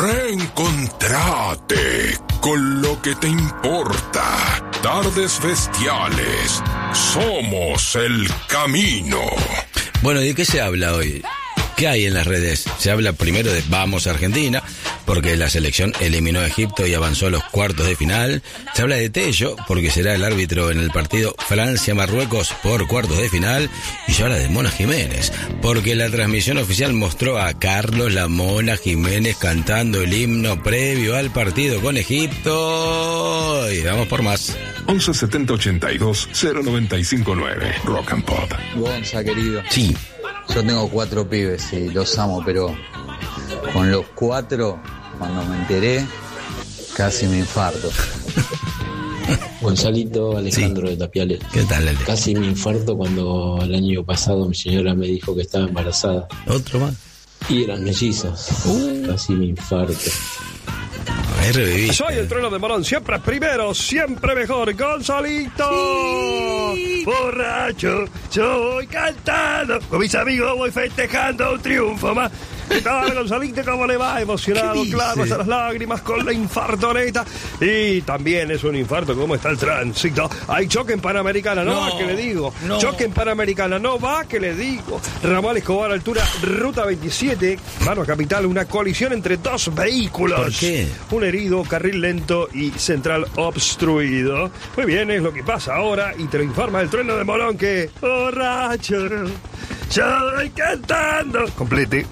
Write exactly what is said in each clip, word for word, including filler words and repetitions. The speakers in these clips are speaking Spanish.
Reencontrate con lo que te importa. Tardes Bestiales. Somos el camino. Bueno, ¿y de qué se habla hoy? ¿Qué hay en las redes? Se habla primero de Vamos Argentina, porque la selección eliminó a Egipto y avanzó a los cuartos de final. Se habla de Tello, porque será el árbitro en el partido Francia-Marruecos por cuartos de final. Y se habla de Mona Jiménez, porque la transmisión oficial mostró a Carlos la Mona Jiménez cantando el himno previo al partido con Egipto. Y vamos por más. once setenta ochenta y dos cero noventa y cinco nueve Rock and Pop. Gonza, querido. Sí. Yo tengo cuatro pibes y los amo, pero con los cuatro, cuando me enteré, casi me infarto. Gonzalito Alejandro Sí. de Tapiales. ¿Qué tal, Ale? Casi me infarto cuando el año pasado mi señora me dijo que estaba embarazada. Otro más. Y eran mellizos. Uh. Casi me infarto. Ahí reviví. Soy el trueno de Morón, siempre primero, siempre mejor, Gonzalito. Sí. Borracho, yo voy cantando, con mis amigos voy festejando un triunfo más. ¿Qué tal, Gonzalito? ¿Cómo le va? Emocionado, claro, hasta las lágrimas con la infartoneta. Y también es un infarto, ¿cómo está el tránsito? Hay choque en Panamericana, no, No, va que le digo. no. Choque en Panamericana, no va que le digo. Ramal Escobar, altura, ruta veintisiete, mano a capital, una colisión entre dos vehículos. ¿Por qué? Un herido, carril lento y central obstruido. Muy bien, es lo que pasa ahora y te lo informa el trueno de Morón que... Borracho, yo voy cantando. Complete.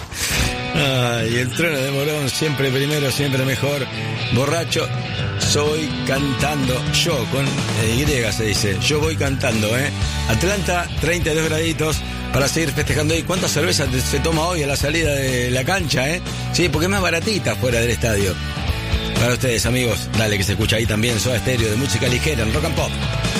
Ay, el trueno de Morón, siempre primero, siempre mejor. Borracho, soy cantando. Yo, con Y se dice. Yo voy cantando, ¿eh? Atlanta, treinta y dos graditos para seguir festejando ahí. ¿Cuántas cervezas se toma hoy a la salida de la cancha, eh? Sí, porque es más baratita fuera del estadio. Para ustedes, amigos, dale que se escucha ahí también Soda Stereo de música ligera en Rock and Pop.